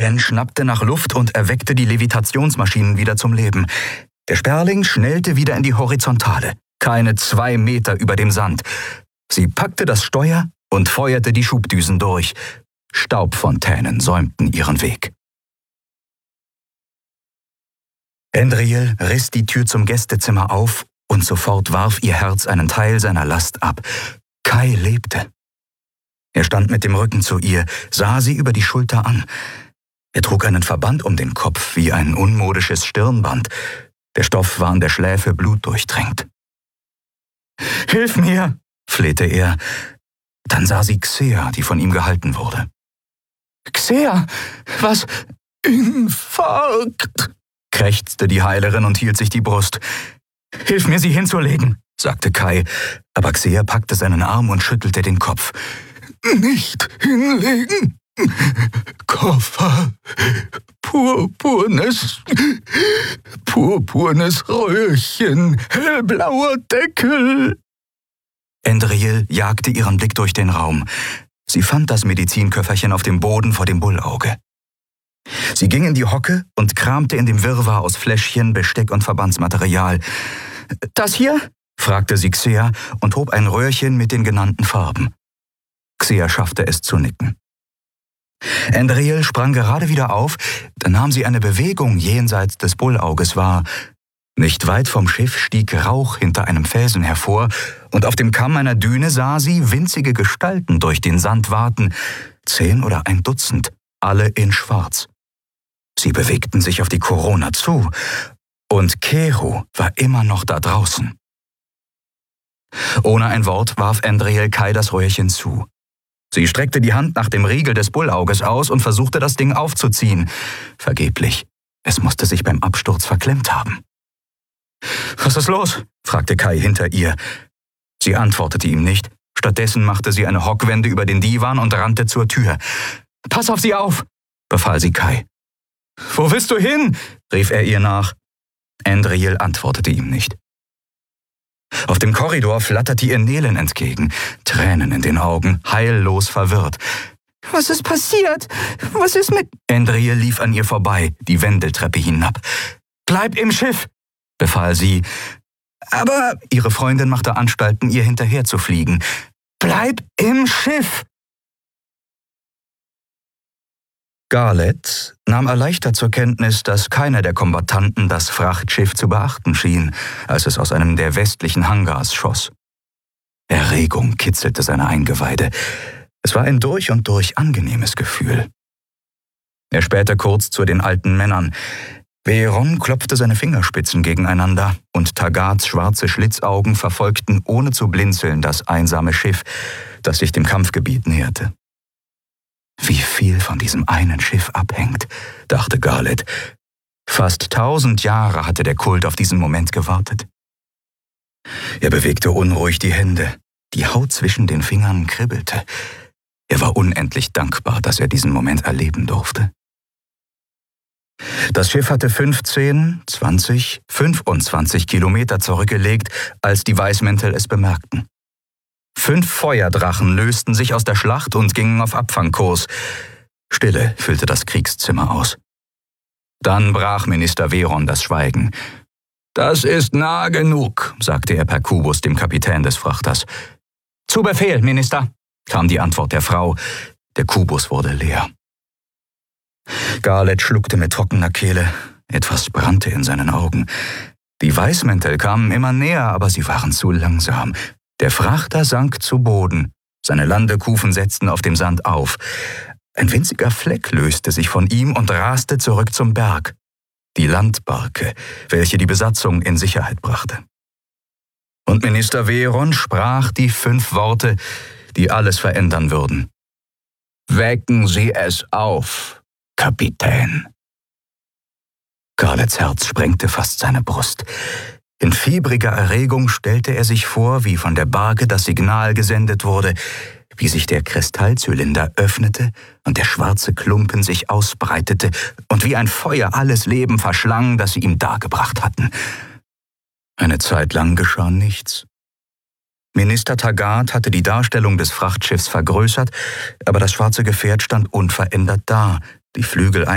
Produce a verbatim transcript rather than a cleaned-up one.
Kapitän schnappte nach Luft und erweckte die Levitationsmaschinen wieder zum Leben. Der Sperling schnellte wieder in die Horizontale, keine zwei Meter über dem Sand. Sie packte das Steuer und feuerte die Schubdüsen durch. Staubfontänen säumten ihren Weg. Andriel riss die Tür zum Gästezimmer auf und sofort warf ihr Herz einen Teil seiner Last ab. Kai lebte. Er stand mit dem Rücken zu ihr, sah sie über die Schulter an. Er trug einen Verband um den Kopf wie ein unmodisches Stirnband. Der Stoff war an der Schläfe blutdurchtränkt. »Hilf mir«, flehte er. Dann sah sie Xea, die von ihm gehalten wurde. »Xea, was? Infarkt«, krächzte die Heilerin und hielt sich die Brust. »Hilf mir, sie hinzulegen«, sagte Kai, aber Xea packte seinen Arm und schüttelte den Kopf. »Nicht hinlegen. Koffer. Purpurnes, purpurnes Röhrchen, hellblauer Deckel.« Andriel jagte ihren Blick durch den Raum. Sie fand das Medizinköfferchen auf dem Boden vor dem Bullauge. Sie ging in die Hocke und kramte in dem Wirrwarr aus Fläschchen, Besteck und Verbandsmaterial. »Das hier?« fragte sie Xea und hob ein Röhrchen mit den genannten Farben. Xea schaffte es zu nicken. Andriel sprang gerade wieder auf, da nahm sie eine Bewegung jenseits des Bullauges wahr. Nicht weit vom Schiff stieg Rauch hinter einem Felsen hervor, und auf dem Kamm einer Düne sah sie winzige Gestalten durch den Sand waten, zehn oder ein Dutzend, alle in Schwarz. Sie bewegten sich auf die Corona zu, und Keru war immer noch da draußen. Ohne ein Wort warf Andriel Kai das Röhrchen zu. Sie streckte die Hand nach dem Riegel des Bullauges aus und versuchte, das Ding aufzuziehen. Vergeblich. Es musste sich beim Absturz verklemmt haben. »Was ist los?« fragte Kai hinter ihr. Sie antwortete ihm nicht. Stattdessen machte sie eine Hockwende über den Divan und rannte zur Tür. »Pass auf sie auf«, befahl sie Kai. »Wo willst du hin?« rief er ihr nach. Andriel antwortete ihm nicht. Auf dem Korridor flatterte ihr Nelen entgegen, Tränen in den Augen, heillos verwirrt. »Was ist passiert? Was ist mit...« Andriel lief an ihr vorbei, die Wendeltreppe hinab. »Bleib im Schiff«, befahl sie. Aber ihre Freundin machte Anstalten, ihr hinterher zu fliegen. »Bleib im Schiff!« Garlet nahm erleichtert zur Kenntnis, dass keiner der Kombattanten das Frachtschiff zu beachten schien, als es aus einem der westlichen Hangars schoss. Erregung kitzelte seine Eingeweide. Es war ein durch und durch angenehmes Gefühl. Er spähte kurz zu den alten Männern. Veron klopfte seine Fingerspitzen gegeneinander, und Tagats schwarze Schlitzaugen verfolgten ohne zu blinzeln das einsame Schiff, das sich dem Kampfgebiet näherte. Wie viel von diesem einen Schiff abhängt, dachte Garlet. Fast tausend Jahre hatte der Kult auf diesen Moment gewartet. Er bewegte unruhig die Hände. Die Haut zwischen den Fingern kribbelte. Er war unendlich dankbar, dass er diesen Moment erleben durfte. Das Schiff hatte fünfzehn, zwanzig, fünfundzwanzig Kilometer zurückgelegt, als die Weißmäntel es bemerkten. Fünf Feuerdrachen lösten sich aus der Schlacht und gingen auf Abfangkurs. Stille füllte das Kriegszimmer aus. Dann brach Minister Veron das Schweigen. »Das ist nah genug«, sagte er per Kubus dem Kapitän des Frachters. »Zu Befehl, Minister«, kam die Antwort der Frau. Der Kubus wurde leer. Garlet schluckte mit trockener Kehle. Etwas brannte in seinen Augen. Die Weißmäntel kamen immer näher, aber sie waren zu langsam. Der Frachter sank zu Boden. Seine Landekufen setzten auf dem Sand auf. Ein winziger Fleck löste sich von ihm und raste zurück zum Berg. Die Landbarke, welche die Besatzung in Sicherheit brachte. Und Minister Veron sprach die fünf Worte, die alles verändern würden. »Wecken Sie es auf, Kapitän.« Garlets Herz sprengte fast seine Brust. In fiebriger Erregung stellte er sich vor, wie von der Barke das Signal gesendet wurde, wie sich der Kristallzylinder öffnete und der schwarze Klumpen sich ausbreitete und wie ein Feuer alles Leben verschlang, das sie ihm dargebracht hatten. Eine Zeit lang geschah nichts. Minister Taggart hatte die Darstellung des Frachtschiffs vergrößert, aber das schwarze Gefährt stand unverändert da, die Flügel